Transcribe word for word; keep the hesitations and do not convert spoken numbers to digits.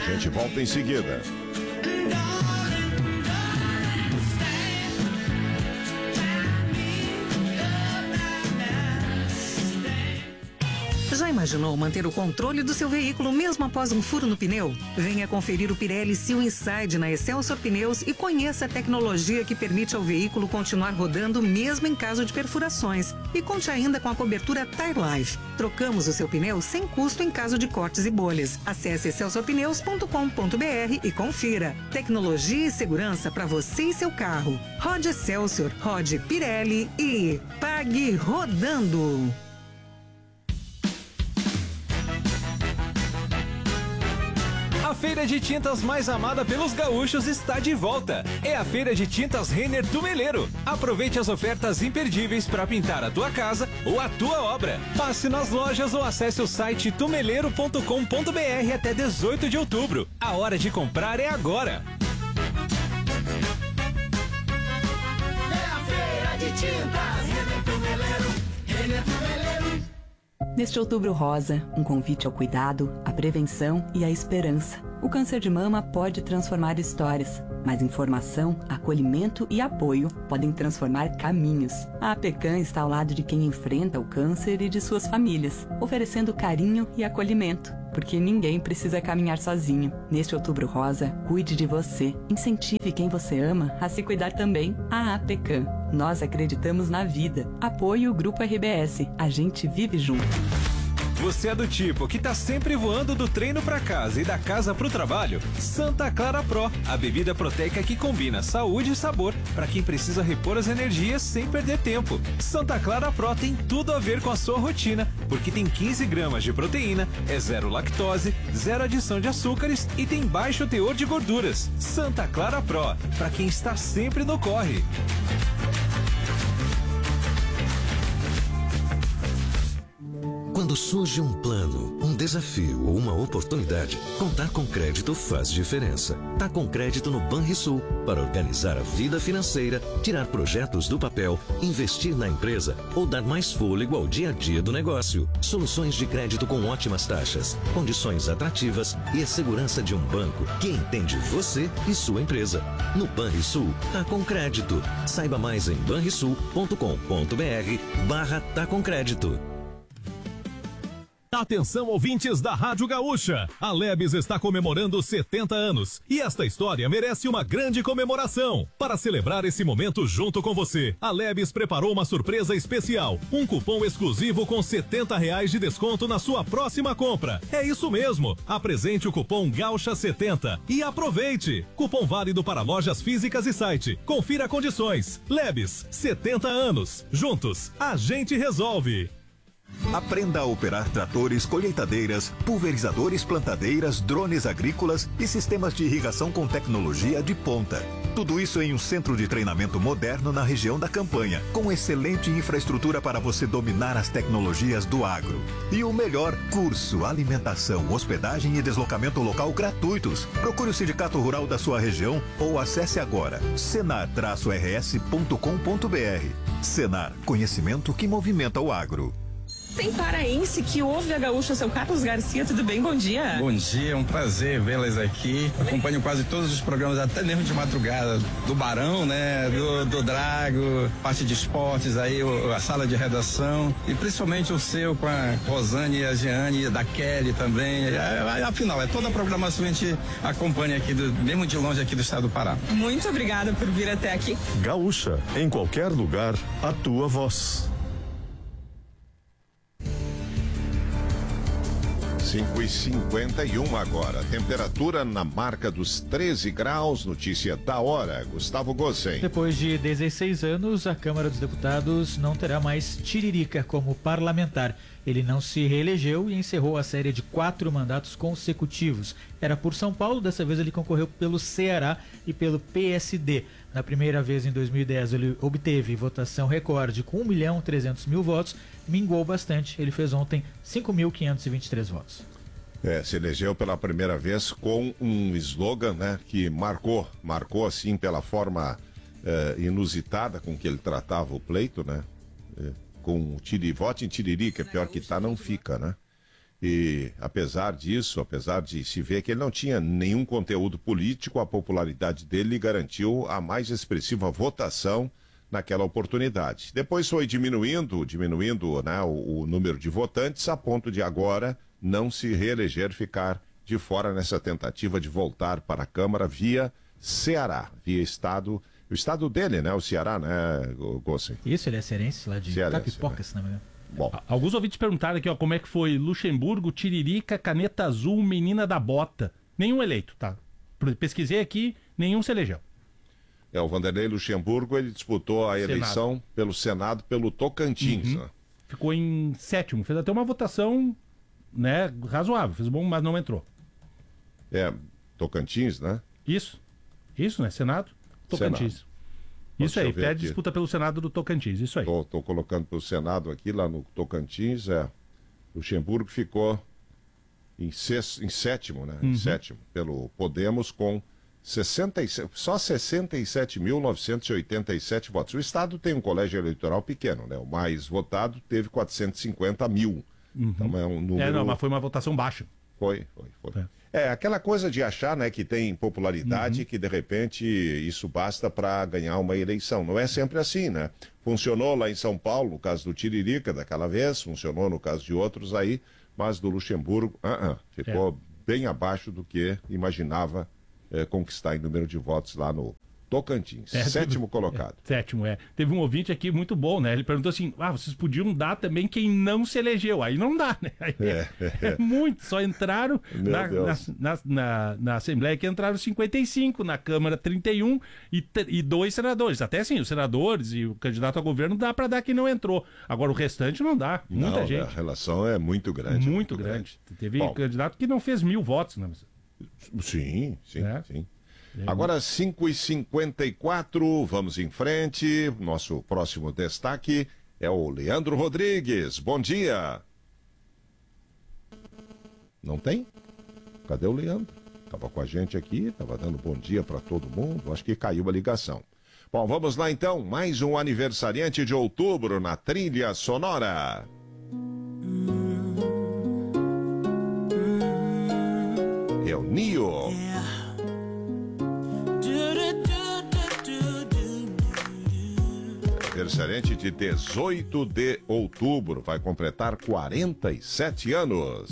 gente volta em seguida. Já imaginou manter o controle do seu veículo mesmo após um furo no pneu? Venha conferir o Pirelli Seal Inside na Excelsior Pneus e conheça a tecnologia que permite ao veículo continuar rodando mesmo em caso de perfurações. E conte ainda com a cobertura Tire Life. Trocamos o seu pneu sem custo em caso de cortes e bolhas. Acesse excelsior pneus ponto com ponto br e confira. Tecnologia e segurança para você e seu carro. Rode Excelsior, rode Pirelli e pague rodando. A feira de tintas mais amada pelos gaúchos está de volta. É a Feira de Tintas Renner Tumeleiro. Aproveite as ofertas imperdíveis para pintar a tua casa ou a tua obra. Passe nas lojas ou acesse o site tumeleiro ponto com ponto br até dezoito de outubro. A hora de comprar é agora. É a Feira de Tintas Renner Tumeleiro. Renner Tumeleiro. Neste Outubro Rosa, um convite ao cuidado, à prevenção e à esperança. O câncer de mama pode transformar histórias, mas informação, acolhimento e apoio podem transformar caminhos. A APECAM está ao lado de quem enfrenta o câncer e de suas famílias, oferecendo carinho e acolhimento, porque ninguém precisa caminhar sozinho. Neste Outubro Rosa, cuide de você, incentive quem você ama a se cuidar também. A APECAM. Nós acreditamos na vida. Apoie o Grupo R B S. A gente vive junto. Você é do tipo que tá sempre voando do treino pra casa e da casa pro trabalho? Santa Clara Pro, a bebida proteica que combina saúde e sabor para quem precisa repor as energias sem perder tempo. Santa Clara Pro tem tudo a ver com a sua rotina, porque tem quinze gramas de proteína, é zero lactose, zero adição de açúcares e tem baixo teor de gorduras. Santa Clara Pro, para quem está sempre no corre. Quando surge um plano, um desafio ou uma oportunidade, contar com crédito faz diferença. Tá com crédito no Banrisul para organizar a vida financeira, tirar projetos do papel, investir na empresa ou dar mais fôlego ao dia a dia do negócio. Soluções de crédito com ótimas taxas, condições atrativas e a segurança de um banco que entende você e sua empresa. No Banrisul, tá com crédito. Saiba mais em banrisul ponto com ponto br barra tá com crédito. Atenção, ouvintes da Rádio Gaúcha, a Lebes está comemorando setenta anos e esta história merece uma grande comemoração. Para celebrar esse momento junto com você, a Lebes preparou uma surpresa especial, um cupom exclusivo com setenta reais de desconto na sua próxima compra. É isso mesmo, apresente o cupom Gaúcha setenta e aproveite. Cupom válido para lojas físicas e site. Confira condições. Lebes, setenta anos. Juntos, a gente resolve. Aprenda a operar tratores, colheitadeiras, pulverizadores, plantadeiras, drones agrícolas e sistemas de irrigação com tecnologia de ponta. Tudo isso em um centro de treinamento moderno na região da Campanha, com excelente infraestrutura para você dominar as tecnologias do agro. E o melhor, curso, alimentação, hospedagem e deslocamento local gratuitos. Procure o sindicato rural da sua região ou acesse agora senar R S ponto com ponto br. Senar, conhecimento que movimenta o agro. Tem paraense que ouve a Gaúcha, seu Carlos Garcia, tudo bem? Bom dia. Bom dia, é um prazer vê-las aqui. Acompanho quase todos os programas, até mesmo de madrugada, do Barão, né, do, do Drago, parte de esportes aí, o, a sala de redação e principalmente o seu com a Rosane e a Jeane, da Kelly também. É, afinal, é toda a programação que a gente acompanha aqui, do, mesmo de longe aqui do estado do Pará. Muito obrigada por vir até aqui. Gaúcha, em qualquer lugar, a tua voz. cinco e cinquenta e um agora. Temperatura na marca dos treze graus. Notícia da hora. Gustavo Gossen. Depois de dezesseis anos, a Câmara dos Deputados não terá mais Tiririca como parlamentar. Ele não se reelegeu e encerrou a série de quatro mandatos consecutivos. Era por São Paulo, dessa vez ele concorreu pelo Ceará e pelo P S D. Na primeira vez, em dois mil e dez, ele obteve votação recorde com um milhão e trezentos mil votos, minguou bastante, ele fez ontem cinco mil quinhentos e vinte e três votos. É, se elegeu pela primeira vez com um slogan, né, que marcou, marcou assim pela forma é, inusitada com que ele tratava o pleito, né, é, com tiri, vote em Tiririca, pior que tá, não fica, né. E apesar disso, apesar de se ver que ele não tinha nenhum conteúdo político, a popularidade dele lhe garantiu a mais expressiva votação naquela oportunidade. Depois foi diminuindo, diminuindo, né, o, o número de votantes, a ponto de agora não se reeleger, ficar de fora nessa tentativa de voltar para a Câmara via Ceará, via estado, o estado dele, né, o Ceará, né, Gossen? Isso, ele é cearense, lá de Cearense, Capipoca, né? se não me engano. Bom. Alguns ouvintes perguntaram aqui, ó, como é que foi Luxemburgo, Tiririca, Caneta Azul, Menina da Bota. Nenhum eleito, tá? Pesquisei aqui, nenhum se elegeu. É, o Vanderlei Luxemburgo, ele disputou a Senado. eleição pelo Senado, pelo Tocantins, Uhum. né? Ficou em sétimo, fez até uma votação, né, razoável, fez bom, mas não entrou. É, Tocantins, né? Isso, isso, né, Senado, Tocantins. Senado. Isso Deixa aí, eu ver pede aqui. disputa pelo Senado do Tocantins, isso aí. Tô, tô colocando pelo Senado aqui, lá no Tocantins, é. Luxemburgo ficou em, sexto, em sétimo, né? Uhum. Em sétimo, pelo Podemos, com sessenta e sete, só sessenta e sete mil novecentos e oitenta e sete votos. O Estado tem um colégio eleitoral pequeno, né? O mais votado teve quatrocentos e cinquenta mil. Uhum. Então é um número... É, não, mas foi uma votação baixa. Foi, foi, foi. É. é, aquela coisa de achar, né, que tem popularidade, Uhum. que de repente isso basta para ganhar uma eleição. Não é sempre assim, né? Funcionou lá em São Paulo, no caso do Tiririca, daquela vez, funcionou no caso de outros aí, mas do Luxemburgo, uh -uh, ficou é. bem abaixo do que imaginava é, conquistar em número de votos lá no Tocantins. É, sétimo teve, colocado. É, sétimo, é. Teve um ouvinte aqui muito bom, né? Ele perguntou assim, ah, vocês podiam dar também quem não se elegeu. Aí não dá, né? Aí é, é, é muito, só entraram na, na, na, na, na Assembleia que entraram cinquenta e cinco, na Câmara trinta e um e, e dois senadores. Até assim, os senadores e o candidato a governo dá para dar quem não entrou. Agora o restante não dá, muita não, gente. A relação é muito grande. Muito, muito grande. grande. Teve bom, candidato que não fez mil votos, né? Sim, sim, é. sim. Agora cinco e cinquenta e quatro, vamos em frente. Nosso próximo destaque é o Leandro Rodrigues. Bom dia. Não tem? Cadê o Leandro? Estava com a gente aqui, estava dando bom dia para todo mundo. Acho que caiu a ligação. Bom, vamos lá então. Mais um aniversariante de outubro na trilha sonora. É o Nio. Aniversariante de dezoito de outubro, vai completar quarenta e sete anos.